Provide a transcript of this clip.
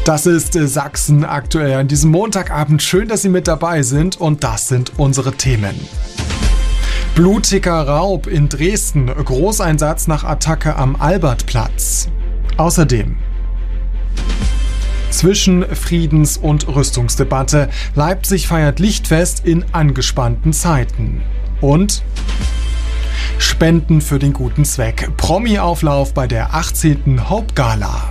Das ist Sachsen aktuell an diesem Montagabend. Schön, dass Sie mit dabei sind und das sind unsere Themen. Blutiger Raub in Dresden, Großeinsatz nach Attacke am Albertplatz. Außerdem zwischen Friedens- und Rüstungsdebatte. Leipzig feiert Lichtfest in angespannten Zeiten. Und Spenden für den guten Zweck. Promi-Auflauf bei der 18. Hope Gala.